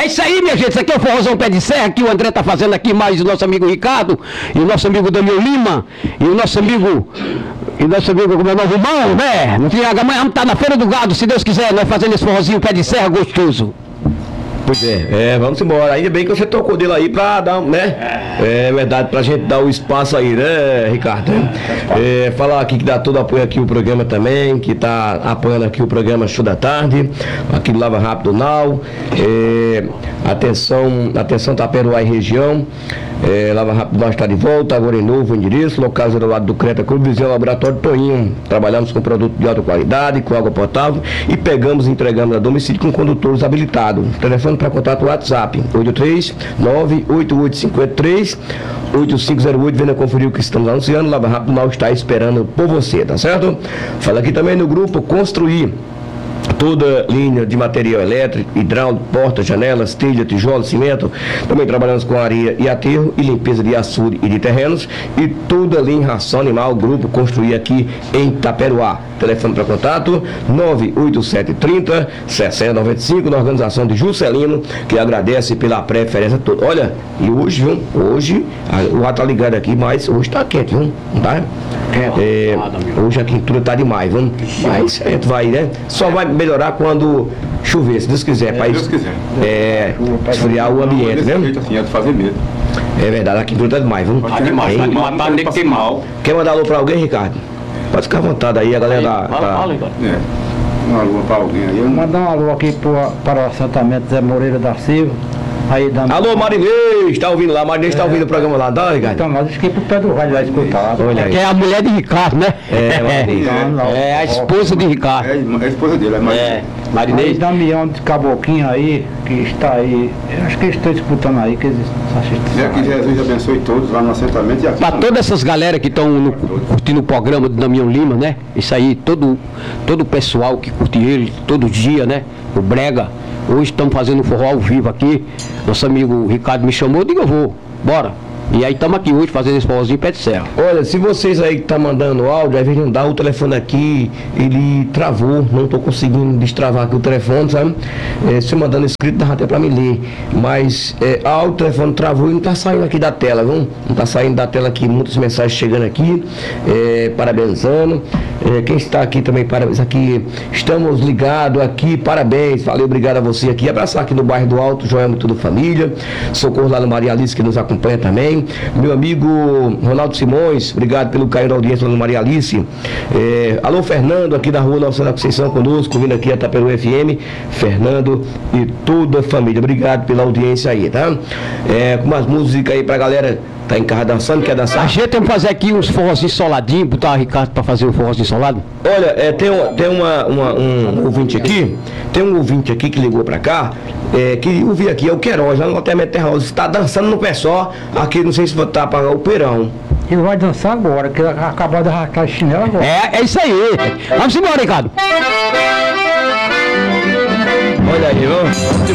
É isso aí, minha gente. Isso aqui é o Forrozão Pé de Serra, que o André tá fazendo aqui, mais o nosso amigo Ricardo, e o nosso amigo Daniel Lima, e o nosso amigo, como é o novo irmão, né? No Triaga, amanhã vamos estar na Feira do Gado, se Deus quiser, nós fazendo esse forrozinho Pé de Serra gostoso. Pois vamos embora. Ainda bem que você tocou dele aí pra dar, né? É verdade, pra gente dar o espaço aí, né, Ricardo? Falar aqui que dá todo apoio aqui o programa também, que tá apoiando aqui o programa Show da Tarde, aqui do Lava Rápido Now. Atenção Taperoá e região. Lava Rápido Now está de volta, agora em novo endereço, localizado ao lado do Creta Clube, vizinho ao Laboratório Toinho. Trabalhamos com produto de alta qualidade, com água potável e pegamos e entregamos a domicílio com condutores habilitados. Telefone para contato WhatsApp 83988538508. Venha conferir o que estamos anunciando. Lava Rápido Now está esperando por você, tá certo? Fala aqui também no grupo Construir. Toda linha de material elétrico, hidráulico, portas, janelas, telha, tijolo, cimento. Também trabalhamos com areia e aterro e limpeza de açude e de terrenos. E toda linha em ração animal, grupo Construir aqui em Taperoá. Telefone para contato 98730-6095, na organização de Juscelino, que agradece pela preferência toda. Olha, e hoje, viu? Hoje, o ar tá ligado aqui, mas hoje tá quente, viu? Não tá? Hoje a quentura tá demais, viu? Mas a gente vai, né? Só vai melhorar quando chover, se Deus quiser. Se Deus quiser. Esfriar o ambiente, né? Assim, é de fazer medo. É verdade, a quentura tá demais, viu? Tá demais, tá matar nem que tem mal. Quer mandar alô pra alguém, Ricardo? Pode ficar à vontade aí, a galera Fala, Ricardo. Um alô pra alguém aí. Mandar um alô aqui para o assentamento Zé Moreira da Silva. Aí da... Alô, Marinês, tá ouvindo lá? Marinês tá ouvindo o programa lá, tá, Ricardo? Então, mas acho que pro pé do rádio vai escutar. Olha, que é a mulher de Ricardo, né? É a esposa de Ricardo. É a esposa dele, Aí Marinês. Damião de Caboquinho aí, que está aí, eu acho que eles estão escutando aí, que eles assistem. Que Jesus abençoe todos lá no assentamento e aqui. Para todas essas galera que estão curtindo o programa do Damião Lima, né? Isso aí, todo o pessoal que curte ele todo dia, né? O Brega. Hoje estamos fazendo um forró ao vivo aqui. Nosso amigo Ricardo me chamou, eu digo, eu vou, bora. E aí estamos aqui hoje fazendo esse forrozinho Pé de Serra. Olha, se vocês aí que estão mandando áudio, às vezes não dá o telefone aqui, ele travou, não estou conseguindo destravar aqui o telefone, sabe? Se eu mandando escrito, dá até para me ler. Mas o telefone travou e não está saindo aqui da tela, viu? Não está saindo da tela aqui, muitas mensagens chegando aqui, parabenizando. Quem está aqui também, parabéns aqui. Estamos ligados aqui, parabéns, valeu, obrigado a você aqui. Abraçar aqui no bairro do Alto, Joelma e toda a família. Socorro lá no Maria Alice, que nos acompanha também. Meu amigo Ronaldo Simões, obrigado pelo carinho da audiência lá no Maria Alice. Alô, Fernando, aqui da rua Nossa Senhora da Conceição conosco, vindo aqui até pelo FM. Fernando e toda a família, obrigado pela audiência aí, tá? Com umas músicas aí pra galera. Tá em casa dançando, quer dançar? A gente tem que fazer aqui uns forrozinhos soladinhos, botar o Ricardo pra fazer um forrozinho solado. Olha, tem um ouvinte aqui, que ligou pra cá, que eu vi aqui, é o Queiroz, lá no loteamento Terra Rosa, está dançando no pé só, aqui não sei se vai estar pagar o Peirão. Ele vai dançar agora, que ele acabou de arrancar a chinela agora. É isso aí. Vamos embora, Ricardo. Olha aí, vamos